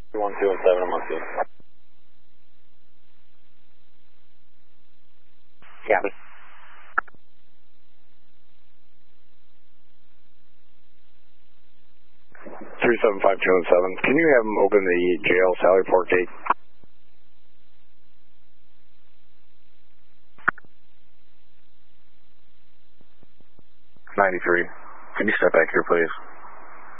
1, 2, and 7, I'm on scene. Copy. 375-217. Can you have them open the jail Sally Port gate? 93. Can you step back here, please?